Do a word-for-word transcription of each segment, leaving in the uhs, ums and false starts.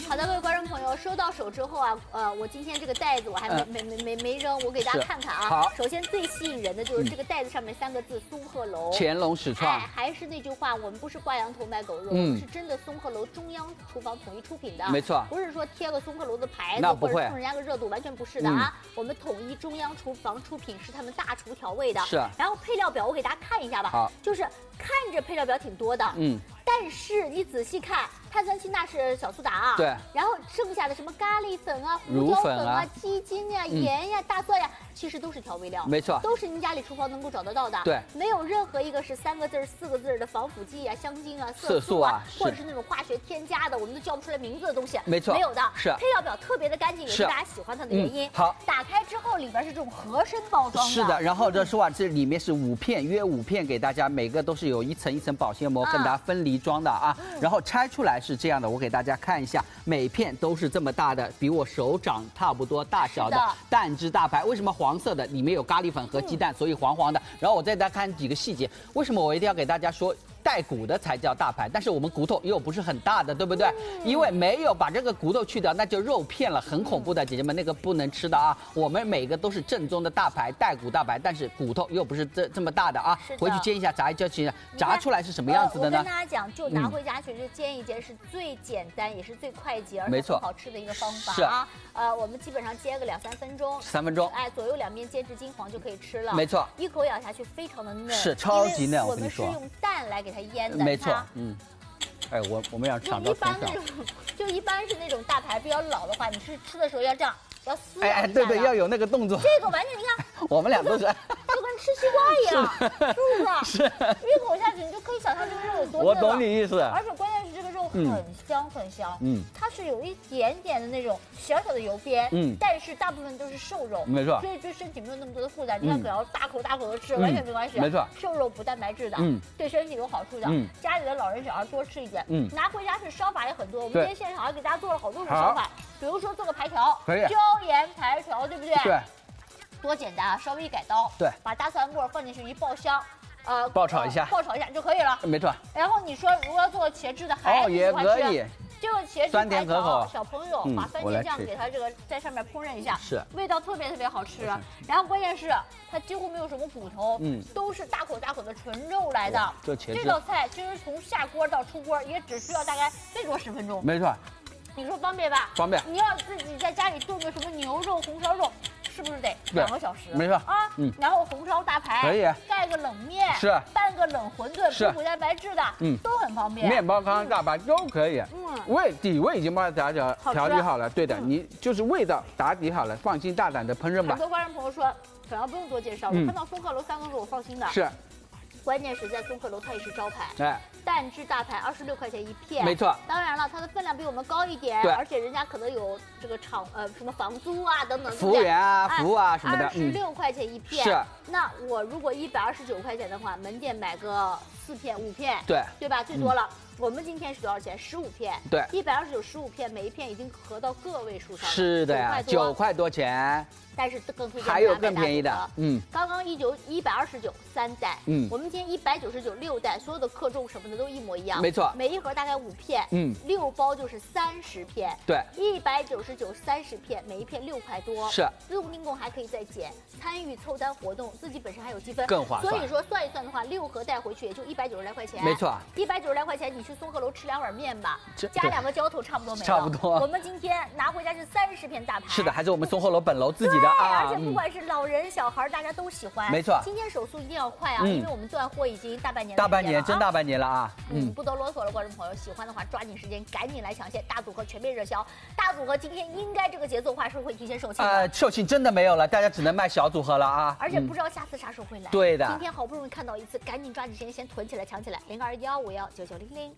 好的，各位观众朋友，收到手之后啊，呃，我今天这个袋子我还没、嗯、没没没没扔，我给大家看看啊。 好， 首先最吸引人的就是这个袋子上面三个字“松鹤楼”， 乾隆始创。 哎，还是那句话，我们不是挂羊头卖狗肉，嗯、是真的松鹤楼中央厨房统一出品的。 没错， 不是说贴个松鹤楼的牌子或者蹭人家个热度，完全不是的啊。嗯、我们统一中央厨房出品，是他们大厨调味的。 是。 然后配料表我给大家看一下吧。 好， 就是看着配料表挺多的，嗯。 但是你仔细看，碳酸氢钠是小苏打啊， 对， 然后剩下的什么咖喱粉啊、胡椒粉啊、鸡精呀、盐呀、大蒜呀，其实都是调味料， 没错， 都是您家里厨房能够找得到的， 对， 没有任何一个是三个字、四个字的防腐剂啊、香精啊、色素啊，或者是那种化学添加的，我们都叫不出来名字的东西， 没错， 没有的， 是配料表特别的干净，也是大家喜欢它的原因。 好， 打开之后里边是这种合身包装的， 是的，然后这说啊，这里面是五片，约五片给大家，每个都是有一层一层保鲜膜跟大家分离装的啊。 然后拆出来是这样的，我给大家看一下，每片都是这么大的，比我手掌差不多大小的蛋汁大排。为什么黄色的？里面有咖喱粉和鸡蛋，所以黄黄的。然后我再大家看几个细节，为什么我一定要给大家说？ 带骨的才叫大排，但是我们骨头又不是很大的，对不对？嗯、因为没有把这个骨头去掉，那就肉片了，很恐怖的，姐姐们，那个不能吃的啊。我们每个都是正宗的大排，带骨大排，但是骨头又不是这这么大的啊。回去煎一下，炸一煎一下，炸出来是什么样子的呢？ 呃、我跟大家讲，就拿回家去就煎一煎，是最简单，也是最快捷，而且很好吃的一个方法啊。呃，我们基本上煎个两三分钟， 三分钟， 哎，左右两边煎至金黄就可以吃了。 没错， 一口咬下去非常的嫩， 是超级嫩。 我们是用蛋来给它腌的， 没错。 嗯，哎，我我们要尝到一般那种，就一般是那种大排比较老的话，你是吃的时候要这样，要撕哎哎，对对，要有那个动作。 这个完全你看， 我们俩都是， 就跟吃西瓜一样，是不是？ 是。 一口下去，你就可以想象这个肉有多嫩。 我懂你意思。 而且关键是这个肉很香很香，嗯，它是有一点点的那种小小的油边，嗯，但是大部分都是瘦肉， 没错， 所以对身体没有那么多的负担。你看，只要大口大口的吃，完全没关系， 没错， 瘦肉补蛋白质的，嗯，对身体有好处的，嗯，家里的老人小孩多吃一点，嗯，拿回家去烧法也很多。我们今天现场还给大家做了好多种烧法，比如说做个排条， 可以， 椒盐排条，对不对？ 对， 多简单啊！稍微一改刀， 对， 把大蒜末放进去一爆香。 呃， 爆炒一下， 爆炒一下就可以了， 没错。 然后你说如果要做茄汁的，孩子喜欢吃，哦、这个茄汁酸甜可口， 小朋友把番茄酱给它这个在上面烹饪一下， 是味道特别特别好吃。然后关键是它几乎没有什么骨头，嗯，都是大口大口的纯肉来的。 这茄汁这道菜其实从下锅到出锅也只需要大概最多十分钟， 没错。 你说方便吧？ 方便。 你要自己在家里炖个什么牛肉、红烧肉。 是不是得两个小时？ 没错啊，嗯，然后红烧大排可以， 盖个冷面是， 拌个冷馄饨， 是补蛋白质的，嗯，都很方便。 面包糠大排都可以，嗯，味底味已经帮大家调理好了，对的，你就是味道打底好了，放心大胆的烹饪吧。 很多观众朋友说，可能不用多介绍，我看到松鹤楼三个字我放心的。 是。 关键是在松鹤楼，它也是招牌。 哎， 蛋汁大排二十六块钱一片， 没错。 当然了，它的分量比我们高一点，而且人家可能有这个厂呃什么房租啊等等， 服务员啊、服务啊什么的。 二十六块钱一片。 是。 那我如果一百二十九块钱的话，门店买个四片五片， 对对吧？最多了。我们今天是多少钱？十五片。 对。 一百二十九十五片，每一片已经合到个位数上了。 是的呀，九块多钱。 但是更推荐还有更便宜的， 嗯，刚刚一九一百二十九三袋，嗯，我们今天一百九十九六袋，所有的克重什么的都一模一样， 没错， 每一盒大概五片，嗯，六包就是三十片， 对， 一百九十九三十片，每一片六块多， 是， 用订购还可以再减，参与凑单活动，自己本身还有积分， 更划算。 所以说算一算的话，六盒带回去也就一百九十来块钱， 没错， 一百九十来块钱，你去松鹤楼吃两碗面吧，加两个浇头差不多没了， 差不多。 我们今天拿回家是三十片大排， 是的，还是我们松鹤楼本楼自己的啊， 而且不管。 是老人小孩，大家都喜欢。 没错， 今天手速一定要快啊，嗯、因为我们断货已经大半年了。 大半年，真大半年了啊！ 嗯，不多啰嗦了，观众朋友，喜欢的话抓紧时间，赶紧来抢先，大组合全面热销。大组合今天应该这个节奏话是会提前售罄。 呃，售罄真的没有了，大家只能卖小组合了啊！ 而且不知道下次啥时候会来。 对的， 今天好不容易看到一次，赶紧抓紧时间先囤起来，抢起来，零二幺五幺九九零零。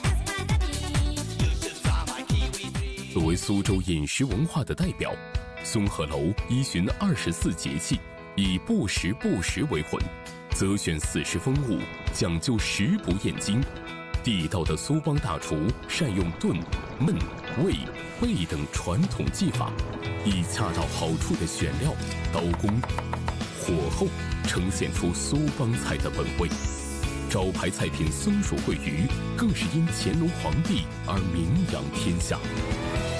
作为苏州饮食文化的代表。 松鹤楼依循二十四节气，以不时不食为魂，择选四时风物，讲究食不厌精。地道的苏帮大厨善用炖、焖、煨、焙等传统技法，以恰到好处的选料、刀工、火候，呈现出苏帮菜的本味。招牌菜品松鼠桂鱼，更是因乾隆皇帝而名扬天下。